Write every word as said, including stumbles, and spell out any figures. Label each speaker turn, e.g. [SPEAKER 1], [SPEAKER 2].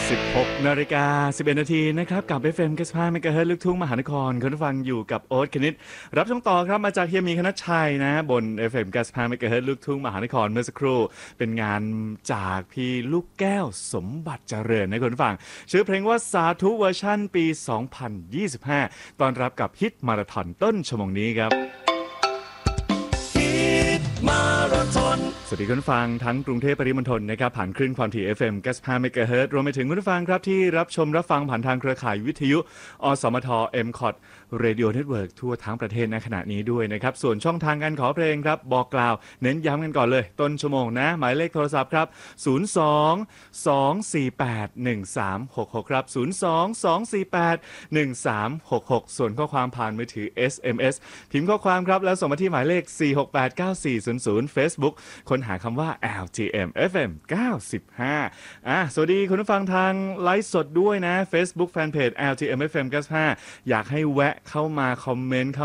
[SPEAKER 1] สิบหกนาฬิกาสิบเอ็ดนาทีนะครับกับ เอฟ เอ็ม เก้าสิบห้า เมกะเฮิรตซ์ลูกทุ่งมหานครคุณผู้ฟังอยู่กับโอ๊ตคณิตรับช่วงต่อครับมาจากเฮียมีคณัชชัยนะบน เอฟ เอ็ม เก้าสิบห้า เมกะเฮิรตซ์ลูกทุ่งมหานครเมื่อสักครู่เป็นงานจากพี่ลูกแก้วสมบัติเจริญนะคุณผู้ฟังชื่อเพลงว่าสาธุเวอร์ชั่นปี สองพันยี่สิบห้าตอนรับกับฮิตมาราธอนต้นชั่วโมงนี้ครับมาราธอนสวัสดีคุณผู้ฟังทั้งกรุงเทพปริมณฑลนะครับผ่านคลื่นความถี่ เอฟ เอ็ม เก้าสิบห้า เมกะเฮิรตซ์รวมไปถึงคุณผู้ฟังครับที่รับชมรับฟังผ่านทางเครือข่ายวิทยุอสมท เอ็ม คอท Radio Network ทั่วทั้งประเทศในขณะนี้ด้วยนะครับส่วนช่องทางการขอเพลงครับบอกกล่าวเน้นย้ำกันก่อนเลยต้นชั่วโมงนะหมายเลขโทรศัพท์ครับศูนย์ สอง สอง สี่ แปด หนึ่ง สาม หก หกครับศูนย์ สอง สอง สี่ แปด หนึ่ง สาม หก หกส่วนข้อความผ่านมือถือ เอส เอ็ม เอส พิมพ์ข้อความครับแล้วส่งมาที่หมายเลขสี่ หก แปด เก้า สี่ ศูนย์ ศูนย์ Facebook ค้นหาคำว่า แอล ที เอ็ม เอฟ เอ็ม เก้าสิบห้าอ่ะสวัสดีคุณผู้ฟังทางไลฟ์สดด้วยนะ Facebook Fanpage แอล ที เอ็ม เอฟ เอ็ม เก้าสิบห้าอยากให้แวะเข้ามาคอมเมนต์